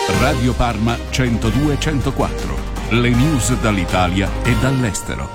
Radio Parma 102-104. Le news dall'Italia e dall'estero.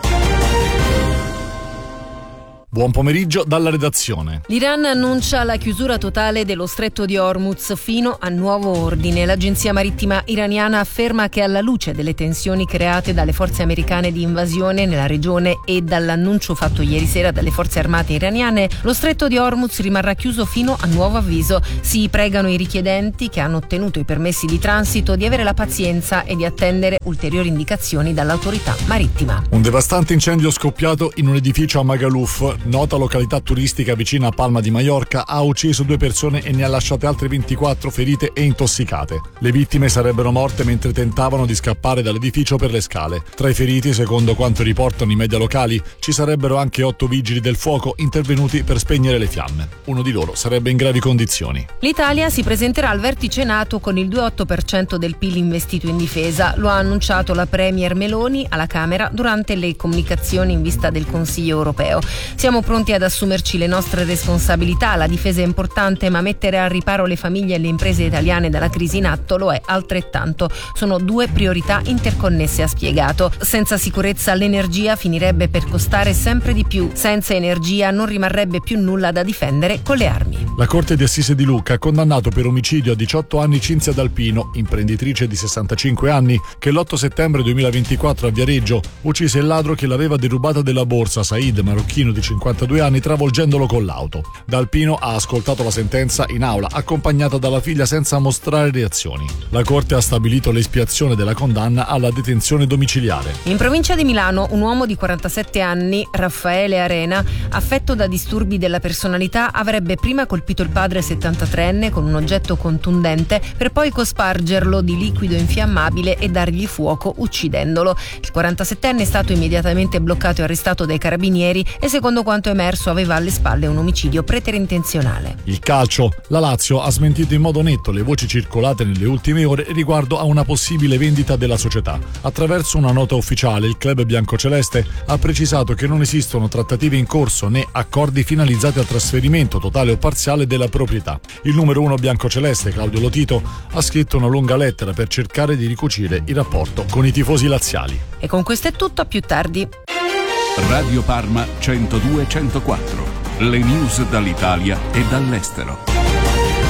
Buon pomeriggio dalla redazione. L'Iran annuncia la chiusura totale dello stretto di Hormuz fino a nuovo ordine. L'agenzia marittima iraniana afferma che alla luce delle tensioni create dalle forze americane di invasione nella regione e dall'annuncio fatto ieri sera dalle forze armate iraniane, lo stretto di Hormuz rimarrà chiuso fino a nuovo avviso. Si pregano i richiedenti che hanno ottenuto i permessi di transito di avere la pazienza e di attendere ulteriori indicazioni dall'autorità marittima. Un devastante incendio scoppiato in un edificio a Magaluf, nota località turistica vicina a Palma di Maiorca, ha ucciso 2 persone e ne ha lasciate altre 24 ferite e intossicate. Le vittime sarebbero morte mentre tentavano di scappare dall'edificio per le scale. Tra i feriti, secondo quanto riportano i media locali, ci sarebbero anche 8 vigili del fuoco intervenuti per spegnere le fiamme. Uno di loro sarebbe in gravi condizioni. L'Italia si presenterà al vertice NATO con il 2,8% del PIL investito in difesa. Lo ha annunciato la Premier Meloni alla Camera durante le comunicazioni in vista del Consiglio europeo. Siamo pronti ad assumerci le nostre responsabilità, la difesa è importante, ma mettere al riparo le famiglie e le imprese italiane dalla crisi in atto lo è altrettanto. Sono 2 priorità interconnesse, ha spiegato. Senza sicurezza l'energia finirebbe per costare sempre di più. Senza energia non rimarrebbe più nulla da difendere con le armi. La Corte di Assise di Lucca ha condannato per omicidio a 18 anni Cinzia D'Alpino, imprenditrice di 65 anni, che l'8 settembre 2024 a Viareggio uccise il ladro che l'aveva derubata della borsa, Said, marocchino di 52 anni, travolgendolo con l'auto. D'Alpino ha ascoltato la sentenza in aula, accompagnata dalla figlia senza mostrare reazioni. La Corte ha stabilito l'espiazione della condanna alla detenzione domiciliare. In provincia di Milano, un uomo di 47 anni, Raffaele Arena, affetto da disturbi della personalità, avrebbe prima colpito il padre 73enne con un oggetto contundente per poi cospargerlo di liquido infiammabile e dargli fuoco uccidendolo. Il 47enne è stato immediatamente bloccato e arrestato dai carabinieri e secondo quanto emerso aveva alle spalle un omicidio preterintenzionale. Il calcio. La Lazio ha smentito in modo netto le voci circolate nelle ultime ore riguardo a una possibile vendita della società. Attraverso una nota ufficiale, il club biancoceleste ha precisato che non esistono trattative in corso né accordi finalizzati al trasferimento totale o parziale della proprietà. Il numero 1 biancoceleste, Claudio Lotito, ha scritto una lunga lettera per cercare di ricucire il rapporto con i tifosi laziali. E con questo è tutto, a più tardi. Radio Parma 102-104. Le news dall'Italia e dall'estero.